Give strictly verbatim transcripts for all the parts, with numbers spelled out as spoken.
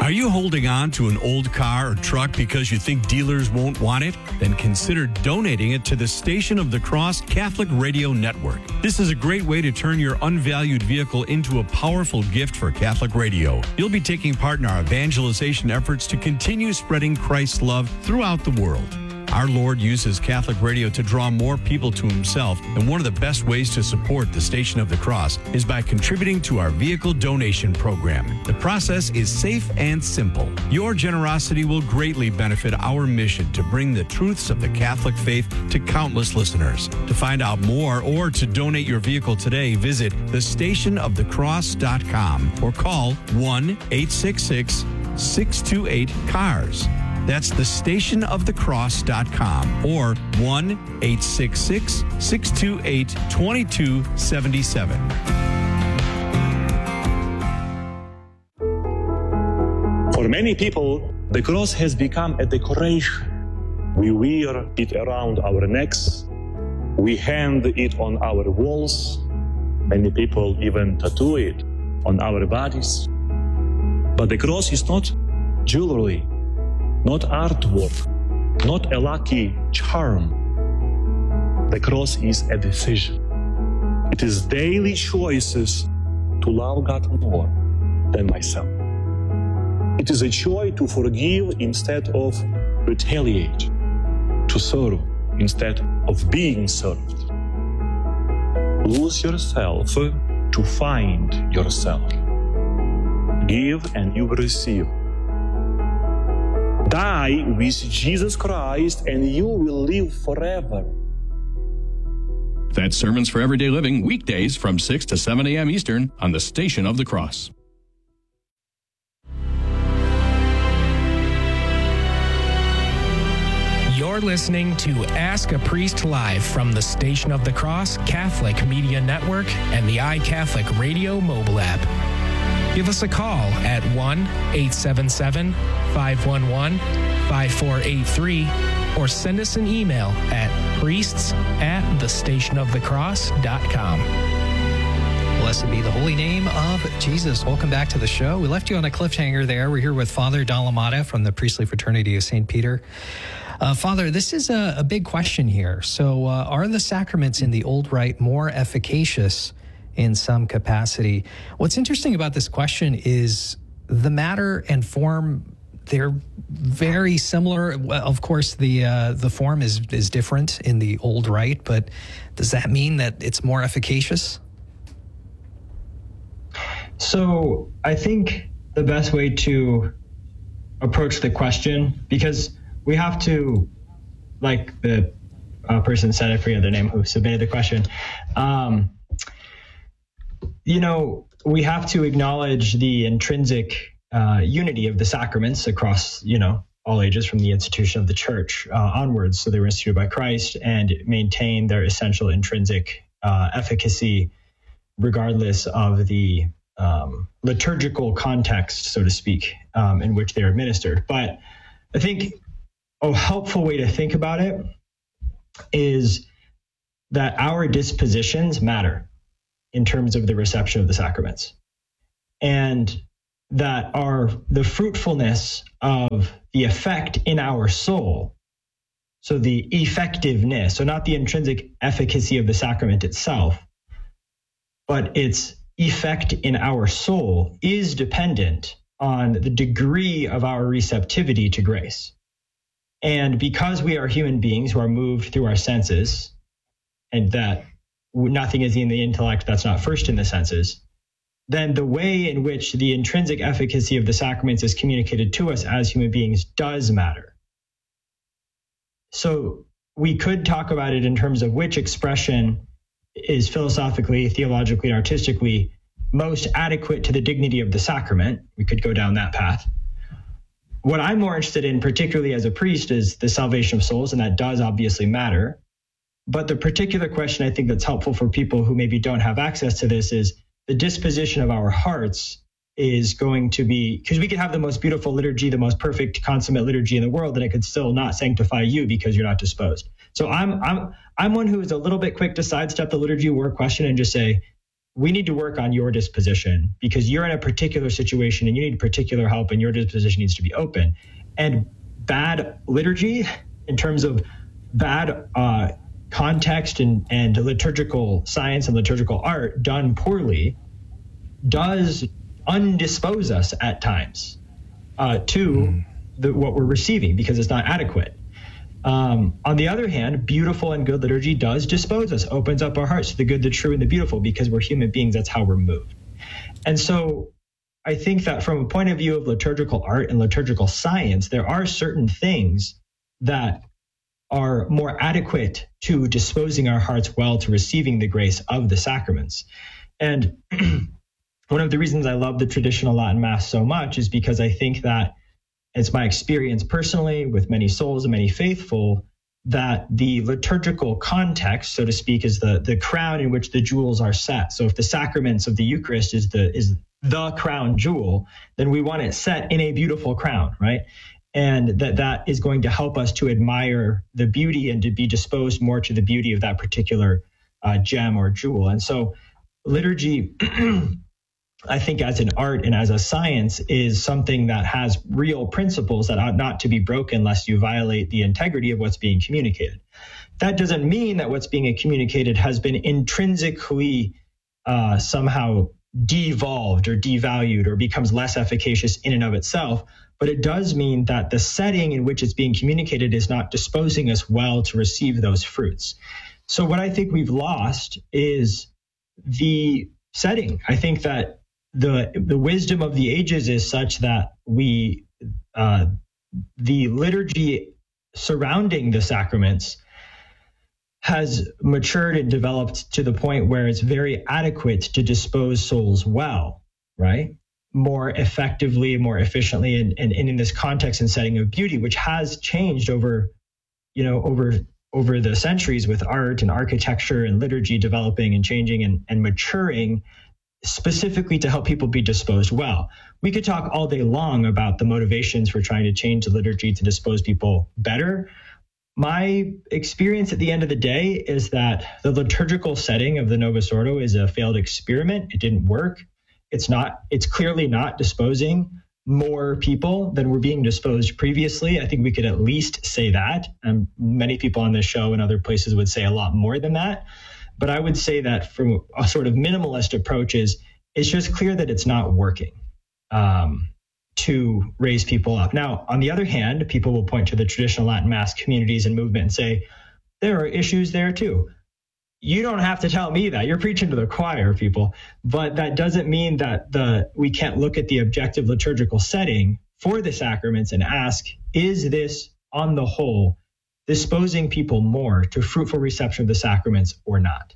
Are you holding on to an old car or truck because you think dealers won't want it? Then consider donating it to the Station of the Cross Catholic Radio Network. This is a great way to turn your unvalued vehicle into a powerful gift for Catholic radio. You'll be taking part in our evangelization efforts to continue spreading Christ's love throughout the world. Our Lord uses Catholic radio to draw more people to himself, and one of the best ways to support the Station of the Cross is by contributing to our vehicle donation program. The process is safe and simple. Your generosity will greatly benefit our mission to bring the truths of the Catholic faith to countless listeners. To find out more or to donate your vehicle today, visit the station of the cross dot com or call one eight six six, six two eight, C A R S. That's the station of the cross dot com or one eight six six, six two eight, two two seven seven. For many people, the cross has become a decoration. We wear it around our necks. We hang it on our walls. Many people even tattoo it on our bodies. But the cross is not jewelry, not artwork, not a lucky charm. The cross is a decision. It is daily choices to love God more than myself. It is a choice to forgive instead of retaliate, to serve instead of being served. Lose yourself to find yourself. Give and you will receive. Die with Jesus Christ and you will live forever. That's Sermons for Everyday Living, weekdays from six to seven a.m. Eastern on the Station of the Cross. You're listening to Ask a Priest Live from the Station of the Cross Catholic Media Network and the iCatholic Radio mobile app. Give us a call at one eight seven seven, five one one, five four eight three or send us an email at priests at the station of the cross dot com. Blessed be the holy name of Jesus. Welcome back to the show. We left you on a cliffhanger there. We're here with Father Dalamada from the Priestly Fraternity of Saint Peter. Uh, Father, this is a, a big question here. So uh, are the sacraments in the Old Rite more efficacious in some capacity? What's interesting about this question is the matter and form, they're very similar. Well, of course, the uh, the form is, is different in the Old Rite, but does that mean that it's more efficacious? So I think the best way to approach the question, because we have to, like the uh, person said, I forget their name, who submitted the question, um, you know, we have to acknowledge the intrinsic uh, unity of the sacraments across, you know, all ages from the institution of the church uh, onwards. So they were instituted by Christ and maintain their essential intrinsic uh, efficacy regardless of the um, liturgical context, so to speak, um, in which they are administered. But I think a helpful way to think about it is that our dispositions matter in terms of the reception of the sacraments, and that our the fruitfulness of the effect in our soul, so the effectiveness, so not the intrinsic efficacy of the sacrament itself, but its effect in our soul is dependent on the degree of our receptivity to grace. And because we are human beings who are moved through our senses, and that nothing is in the intellect that's not first in the senses, then the way in which the intrinsic efficacy of the sacraments is communicated to us as human beings does matter. So we could talk about it in terms of which expression is philosophically, theologically, and artistically most adequate to the dignity of the sacrament. We could go down that path. What I'm more interested in, particularly as a priest, is the salvation of souls, and that does obviously matter. But the particular question I think that's helpful for people who maybe don't have access to this is the disposition of our hearts is going to be, because we could have the most beautiful liturgy, the most perfect consummate liturgy in the world, and it could still not sanctify you because you're not disposed. So I'm I'm I'm one who is a little bit quick to sidestep the liturgy war question and just say, we need to work on your disposition because you're in a particular situation and you need particular help and your disposition needs to be open. And bad liturgy, in terms of bad uh, context and, and liturgical science and liturgical art done poorly, does undispose us at times uh, to mm. the, what we're receiving because it's not adequate. Um, on the other hand, beautiful and good liturgy does dispose us, opens up our hearts to the good, the true, and the beautiful, because we're human beings. That's how we're moved. And so I think that from a point of view of liturgical art and liturgical science, there are certain things that are more adequate to disposing our hearts well to receiving the grace of the sacraments. And one of the reasons I love the traditional Latin Mass so much is because I think that it's my experience personally with many souls and many faithful that the liturgical context, so to speak, is the, the crown in which the jewels are set. So if the sacraments of the Eucharist is the is the crown jewel, then we want it set in a beautiful crown, right? And that that is going to help us to admire the beauty and to be disposed more to the beauty of that particular uh, gem or jewel. And so liturgy, I think as an art and as a science, is something that has real principles that ought not to be broken lest you violate the integrity of what's being communicated. That doesn't mean that what's being communicated has been intrinsically uh, somehow devolved or devalued or becomes less efficacious in and of itself, but it does mean that the setting in which it's being communicated is not disposing us well to receive those fruits. So what I think we've lost is the setting. I think that The the wisdom of the ages is such that we, uh, the liturgy surrounding the sacraments has matured and developed to the point where it's very adequate to dispose souls well, right? More effectively, more efficiently, and, and, and in this context and setting of beauty, which has changed over, you know, over over the centuries with art and architecture and liturgy developing and changing and, and maturing, specifically to help people be disposed well. We could talk all day long about the motivations for trying to change the liturgy to dispose people better. My experience at the end of the day is that the liturgical setting of the Novus Ordo is a failed experiment. It didn't work. It's not, it's clearly not disposing more people than were being disposed previously. I think we could at least say that. And many people on this show and other places would say a lot more than that. But I would say that from a sort of minimalist approach is it's just clear that it's not working um, to raise people up. Now, on the other hand, people will point to the traditional Latin Mass communities and movement and say, there are issues there too. You don't have to tell me that. You're preaching to the choir, people. But that doesn't mean that the we can't look at the objective liturgical setting for the sacraments and ask, is this on the whole disposing people more to fruitful reception of the sacraments or not?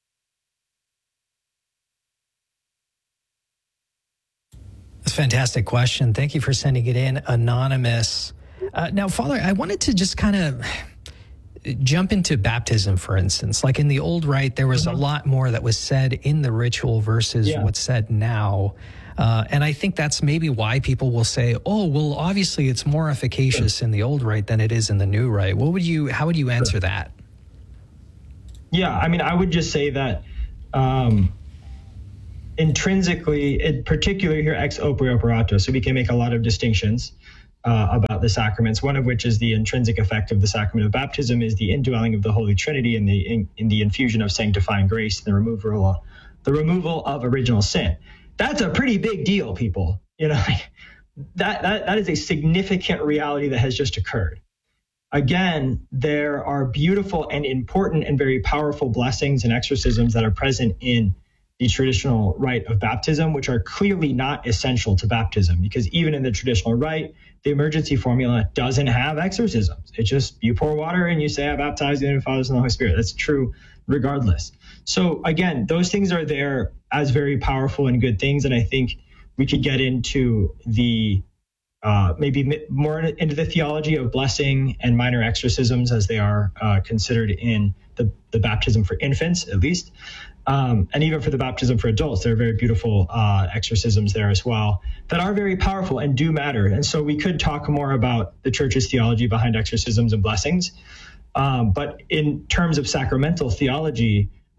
That's a fantastic question. Thank you for sending it in, Anonymous. Uh, now, Father, I wanted to just kind of jump into baptism, for instance. Like in the old rite, there was mm-hmm. a lot more that was said in the ritual versus yeah. what's said now. Uh, and I think that's maybe why people will say, oh, well, obviously it's more efficacious sure. in the old rite than it is in the new rite. What would you, how would you answer sure. that? Yeah, I mean, I would just say that um, intrinsically, in particular here, ex opere operato, so we can make a lot of distinctions uh, about the sacraments, one of which is the intrinsic effect of the sacrament of baptism is the indwelling of the Holy Trinity and the in, in the infusion of sanctifying grace and the removal, the removal of original sin. That's a pretty big deal, people. You know, that, that that is a significant reality that has just occurred. Again, there are beautiful and important and very powerful blessings and exorcisms that are present in the traditional rite of baptism, which are clearly not essential to baptism, because even in the traditional rite, the emergency formula doesn't have exorcisms. It's just you pour water and you say, I baptize you in the Father, Son, and the Holy Spirit. That's true regardless. So again, those things are there as very powerful and good things. And I think we could get into the uh, maybe more into the theology of blessing and minor exorcisms as they are uh, considered in the, the baptism for infants, at least. Um, and even for the baptism for adults, there are very beautiful uh, exorcisms there as well that are very powerful and do matter. And so we could talk more about the church's theology behind exorcisms and blessings. Um, but in terms of sacramental theology,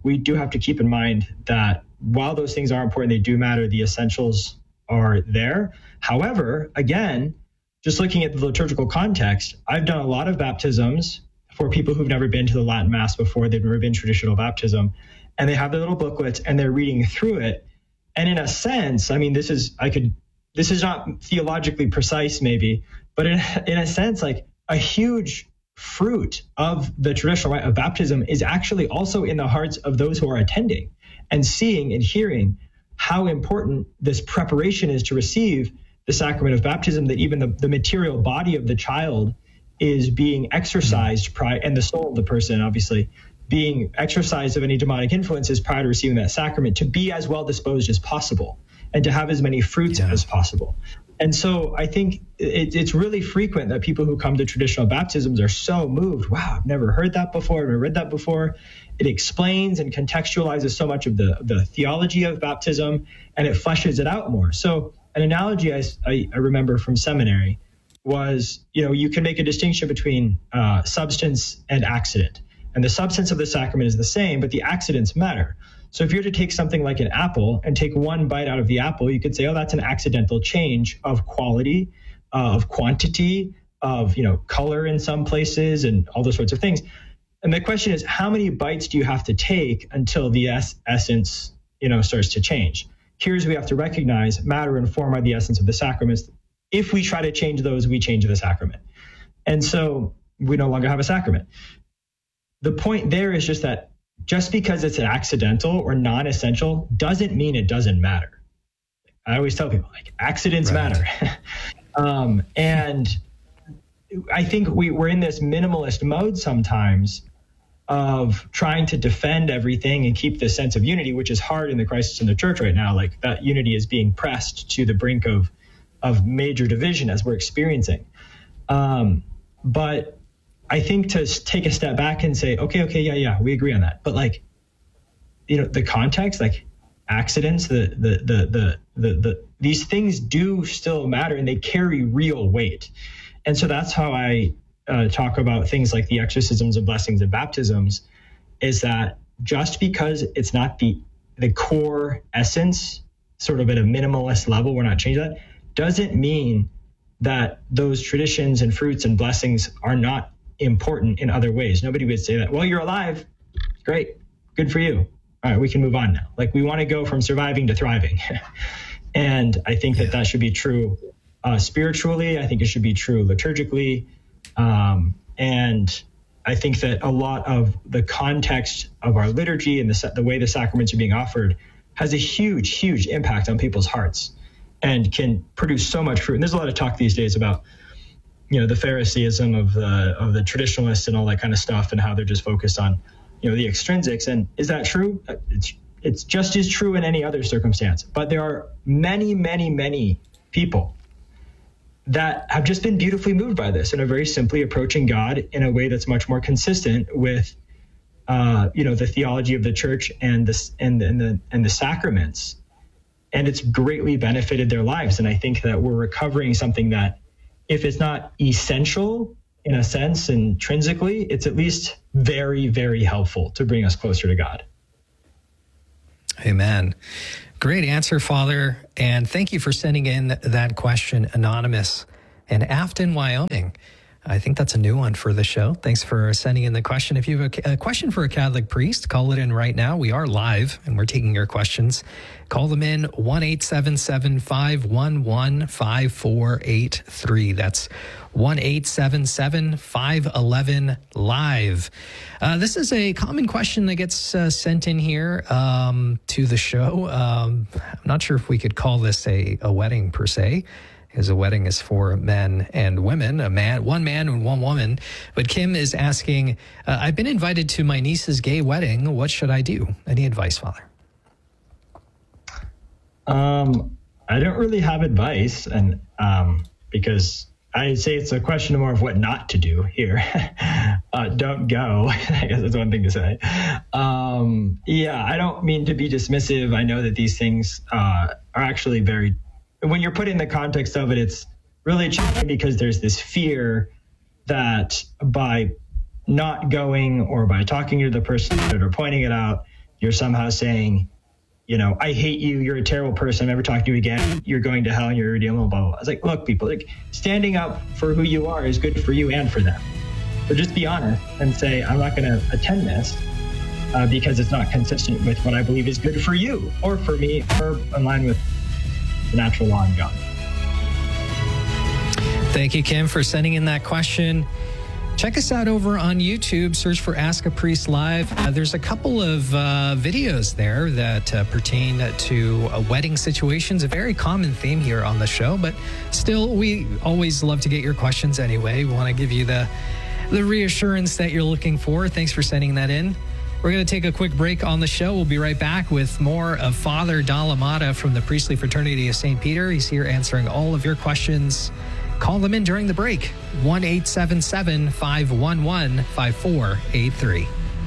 we do have to keep in mind that while those things are important, they do matter, the essentials are there. However, again, just looking at the liturgical context, I've done a lot of baptisms for people who've never been to the Latin Mass before. They've never been traditional baptism, and they have their little booklets and they're reading through it. And in a sense, I mean, this is, I could, this is not theologically precise maybe, but in, in a sense, like a huge fruit of the traditional rite of baptism is actually also in the hearts of those who are attending and seeing and hearing how important this preparation is to receive the sacrament of baptism, that even the, the material body of the child is being exorcised prior, and the soul of the person, obviously, being exorcised of any demonic influences prior to receiving that sacrament, to be as well disposed as possible and to have as many fruits yeah. as possible. And so I think it, it's really frequent that people who come to traditional baptisms are so moved. Wow, I've never heard that before. I've never read that before. It explains and contextualizes so much of the, the theology of baptism, and it fleshes it out more. So an analogy I, I, I remember from seminary was, you know, you can make a distinction between uh, substance and accident. And the substance of the sacrament is the same, but the accidents matter. So if you're to take something like an apple and take one bite out of the apple, you could say, oh, that's an accidental change of quality, uh, of quantity, of, you know, color in some places and all those sorts of things. And the question is, how many bites do you have to take until the es- essence, you know, starts to change? Here's what we have to recognize: matter and form are the essence of the sacraments. If we try to change those, we change the sacrament. And so we no longer have a sacrament. The point there is just that just because it's an accidental or non-essential doesn't mean it doesn't matter. I always tell people, like, accidents right. matter. um, and I think we, we're in this minimalist mode sometimes of trying to defend everything and keep this sense of unity, which is hard in the crisis in the church right now. Like, that unity is being pressed to the brink of, of major division as we're experiencing. Um, but I think to take a step back and say, okay, okay, yeah, yeah, we agree on that. But, like, you know, the context, like accidents, the, the, the, the, the, the, these things do still matter, and they carry real weight. And so that's how I uh, talk about things like the exorcisms and blessings and baptisms, is that just because it's not the, the core essence, sort of at a minimalist level, we're not changing that, doesn't mean that those traditions and fruits and blessings are not important in other ways. Nobody would say that, well, you're alive. Great. Good for you. All right, we can move on now. Like, we want to go from surviving to thriving. And I think that that should be true uh, spiritually. I think it should be true liturgically. Um, and I think that a lot of the context of our liturgy and the, the way the sacraments are being offered has a huge, huge impact on people's hearts and can produce so much fruit. And there's a lot of talk these days about, you know, the Phariseeism of the of the traditionalists and all that kind of stuff, and how they're just focused on, you know, the extrinsics. And is that true? It's it's just as true in any other circumstance. But there are many, many, many people that have just been beautifully moved by this and are very simply approaching God in a way that's much more consistent with, uh, you know, the theology of the church and this and and the and the sacraments, and it's greatly benefited their lives. And I think that we're recovering something that, if it's not essential in a sense intrinsically, it's at least very, very helpful to bring us closer to God. Amen. Great answer, Father. And thank you for sending in that question, Anonymous in Afton, Wyoming. I think that's a new one for the show. Thanks for sending in the question. If you have a, a question for a Catholic priest, call it in right now. We are live and we're taking your questions. Call them in one eight seven seven, five one one, five four eight three. That's one eight seven seven, five one one, live. Uh, this is a common question that gets uh, sent in here um, to the show. Um, I'm not sure if we could call this a, a wedding per se, because a wedding is for men and women, a man, one man and one woman. But Kim is asking, uh, I've been invited to my niece's gay wedding. What should I do? Any advice, Father? Um, I don't really have advice, and um, because I say it's a question more of what not to do here. uh, don't go. I guess that's one thing to say. Um, yeah, I don't mean to be dismissive. I know that these things uh, are actually very, when you're put in the context of it, it's really challenging because there's this fear that by not going or by talking to the person or pointing it out, you're somehow saying, you know, I hate you, you're a terrible person, I'm never talking to you again, you're going to hell and you're irredeemable, blah, blah, blah. I was like, look, people, like standing up for who you are is good for you and for them. So just be honest and say, I'm not going to attend this uh, because it's not consistent with what I believe is good for you or for me or in line with the natural law of God. Thank you, Kim, for sending in that question. Check us out over on YouTube. Search for Ask a Priest Live. Uh, there's a couple of uh, videos there that uh, pertain to uh, wedding situations, a very common theme here on the show. But still, we always love to get your questions anyway. We want to give you the, the reassurance that you're looking for. Thanks for sending that in. We're going to take a quick break on the show. We'll be right back with more of Father Dalamata from the Priestly Fraternity of Saint Peter. He's here answering all of your questions. Call them in during the break. one eight seven seven, five one one, five four eight three.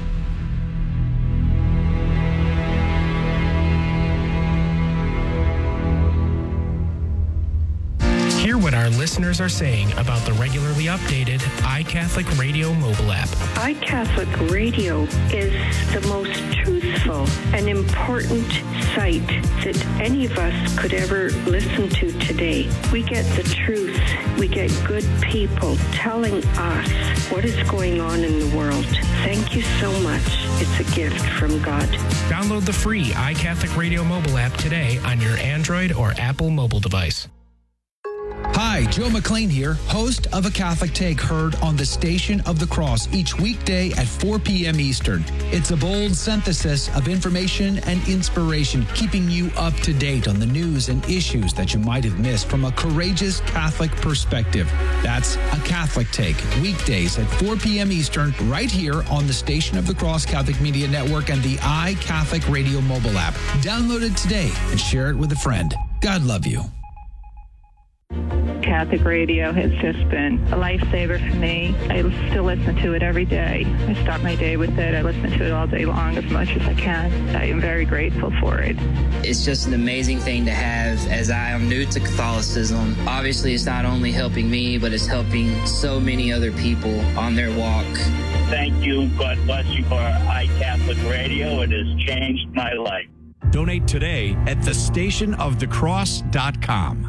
Hear what our listeners are saying about the regularly updated iCatholic Radio mobile app. iCatholic Radio is the most truthful and important site that any of us could ever listen to today. We get the truth. We get good people telling us what is going on in the world. Thank you so much. It's a gift from God. Download the free iCatholic Radio mobile app today on your Android or Apple mobile device. Hi, Joe McLean here, host of A Catholic Take, heard on the Station of the Cross each weekday at four p.m. Eastern. It's a bold synthesis of information and inspiration, keeping you up to date on the news and issues that you might have missed from a courageous Catholic perspective. That's A Catholic Take, weekdays at four p.m. Eastern, right here on the Station of the Cross Catholic Media Network and the iCatholic Radio mobile app. Download it today and share it with a friend. God love you. Catholic radio has just been a lifesaver for me. I still listen to it every day. I start my day with it. I listen to it all day long as much as I can. I am very grateful for it. It's just an amazing thing to have, as I am new to Catholicism. Obviously, it's not only helping me, but it's helping so many other people on their walk. Thank you. God bless you for iCatholic Radio. It has changed my life. Donate today at the station of the cross dot com.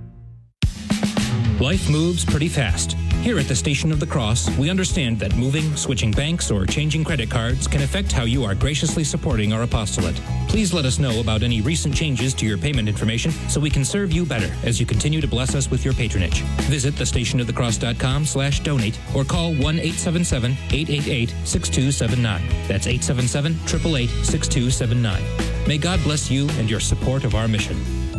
Life moves pretty fast. Here at the Station of the Cross, we understand that moving, switching banks, or changing credit cards can affect how you are graciously supporting our apostolate. Please let us know about any recent changes to your payment information so we can serve you better as you continue to bless us with your patronage. Visit the station of the cross dot com slash donate or call one eight seven seven, eight eight eight, six two seven nine. That's eight seven seven, eight eight eight, six two seven nine. May God bless you and your support of our mission.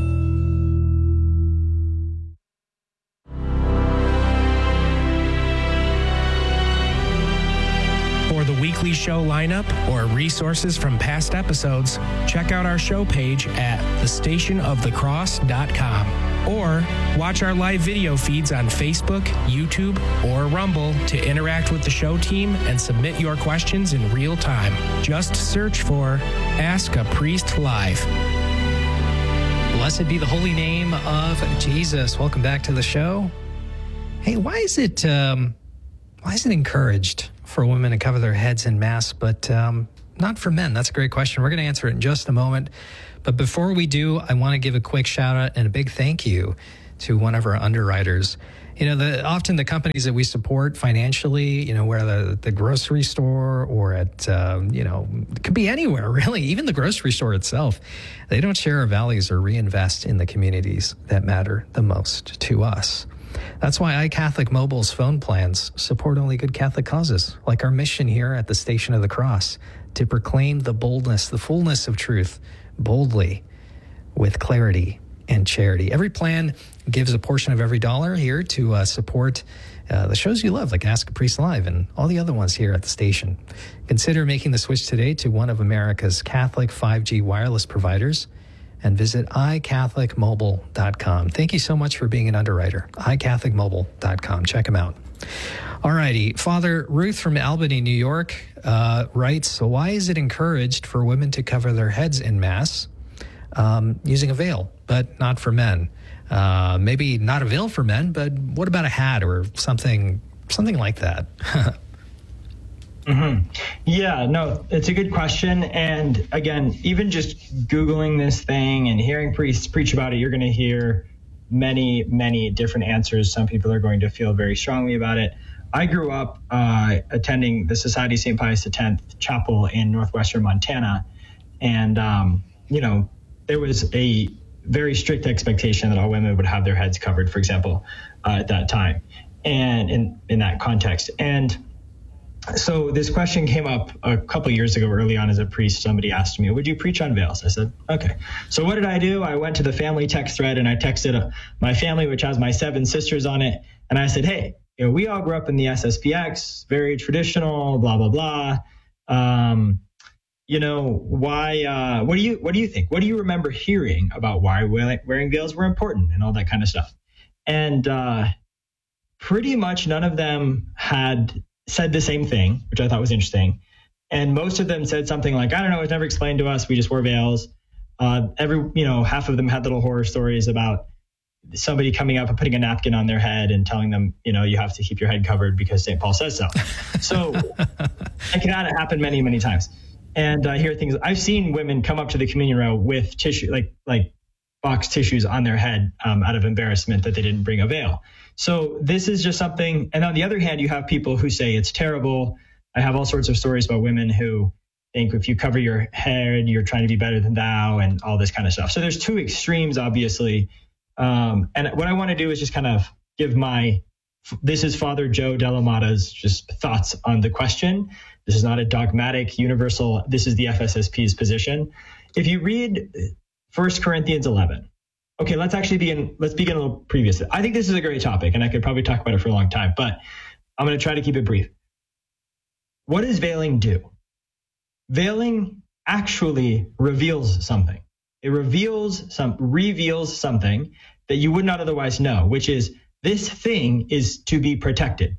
Weekly show lineup or resources from past episodes, check out our show page at the station of the cross dot com or watch our live video feeds on Facebook, YouTube, or Rumble to interact with the show team and submit your questions in real time. Just search for Ask a Priest Live. Blessed be the holy name of Jesus. Welcome back to the show. Hey, why is it um, why is it encouraged for women to cover their heads in Mass, but um, not for men? That's a great question. We're going to answer it in just a moment. But before we do, I want to give a quick shout out and a big thank you to one of our underwriters. You know, the, often the companies that we support financially, you know, where the, the grocery store or at, um, you know, it could be anywhere, really, even the grocery store itself, they don't share our values or reinvest in the communities that matter the most to us. That's why iCatholic Mobile's phone plans support only good Catholic causes, like our mission here at the Station of the Cross, to proclaim the boldness, the fullness of truth, boldly, with clarity and charity. Every plan gives a portion of every dollar here to uh, support uh, the shows you love, like Ask a Priest Live and all the other ones here at the station. Consider making the switch today to one of America's Catholic five G wireless providers and visit i catholic mobile dot com. Thank you so much for being an underwriter. i catholic mobile dot com. Check them out. All righty. Father Ruth from Albany, New York, uh, writes, so why is it encouraged for women to cover their heads in Mass um, using a veil, but not for men? Uh, maybe not a veil for men, but what about a hat or something, something like that? Mm-hmm. Yeah, no, it's a good question. And again, even just Googling this thing and hearing priests preach about it, you're going to hear many, many different answers. Some people are going to feel very strongly about it. I grew up uh, attending the Society of Saint Pius X Chapel in northwestern Montana. And, um, you know, there was a very strict expectation that all women would have their heads covered, for example, uh, at that time and in, in that context. And so this question came up a couple years ago early on as a priest. Somebody asked me, would you preach on veils? I said, okay. So what did I do? I went to the family text thread and I texted my family, which has my seven sisters on it. And I said, hey, you know, we all grew up in the S S P X, very traditional, blah, blah, blah. Um, you know, why, uh, what do you, what do you think? What do you remember hearing about why wearing veils were important and all that kind of stuff? And uh, pretty much none of them had said the same thing, which I thought was interesting. And most of them said something like, I don't know, it was never explained to us. We just wore veils. Uh, every, you know, half of them had little horror stories about somebody coming up and putting a napkin on their head and telling them, you know, you have to keep your head covered because Saint Paul says so. So it can happen many, many times. And I hear things, I've seen women come up to the communion rail with tissue, like, like box tissues on their head um, out of embarrassment that they didn't bring a veil. So this is just something. And on the other hand, you have people who say it's terrible. I have all sorts of stories about women who think if you cover your head, you're trying to be better than thou and all this kind of stuff. So there's two extremes, obviously. Um, and what I want to do is just kind of give my, this is Father Joe Delamata's just thoughts on the question. This is not a dogmatic, universal, this is the F S S P's position. If you read First Corinthians eleven, okay, let's actually begin, let's begin a little previous. I think this is a great topic and I could probably talk about it for a long time, but I'm going to try to keep it brief. What does veiling do? Veiling actually reveals something. It reveals some, reveals something that you would not otherwise know, which is this thing is to be protected.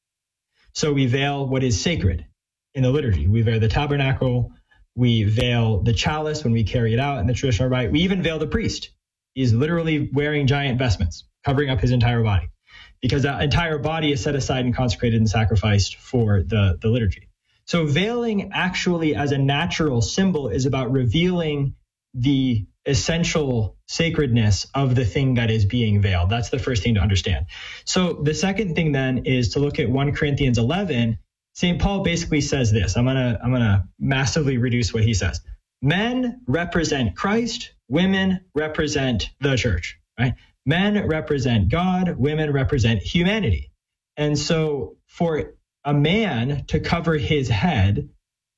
So we veil what is sacred in the liturgy. We veil the tabernacle. We veil the chalice when we carry it out in the traditional rite. We even veil the priest. He's literally wearing giant vestments, covering up his entire body, because that entire body is set aside and consecrated and sacrificed for the, the liturgy. So veiling actually as a natural symbol is about revealing the essential sacredness of the thing that is being veiled. That's the first thing to understand. So the second thing then is to look at First Corinthians eleven. Saint Paul basically says this. I'm going to I'm going to massively reduce what he says. Men represent Christ, women represent the church, right? Men represent God, women represent humanity. And so for a man to cover his head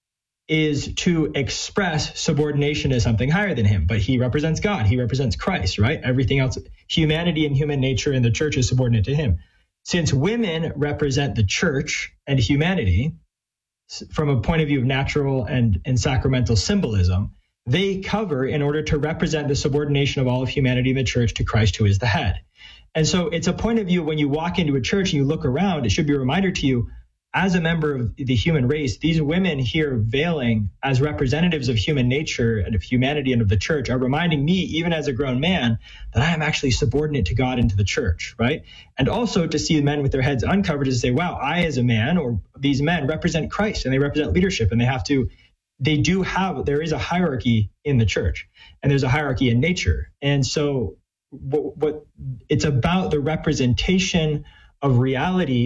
is to express subordination to something higher than him, but he represents God, he represents Christ, right? Everything else, humanity and human nature and the church is subordinate to him. Since women represent the church and humanity from a point of view of natural and, and sacramental symbolism, they cover in order to represent the subordination of all of humanity in the church to Christ, who is the head. And so it's a point of view when you walk into a church and you look around, it should be a reminder to you, as a member of the human race, these women here veiling as representatives of human nature and of humanity and of the church are reminding me, even as a grown man, that I am actually subordinate to God and to the church, right? And also to see men with their heads uncovered is to say, wow, I as a man, or these men represent Christ and they represent leadership, and they have to, they do have, there is a hierarchy in the church and there's a hierarchy in nature. And so what, what it's about the representation of reality